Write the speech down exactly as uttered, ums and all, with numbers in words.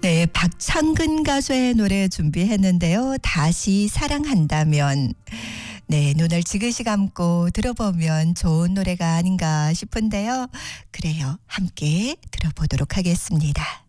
네, 박창근 가수의 노래 준비했는데요. 다시 사랑한다면. 네, 눈을 지그시 감고 들어보면 좋은 노래가 아닌가 싶은데요. 그래요. 함께 들어보도록 하겠습니다.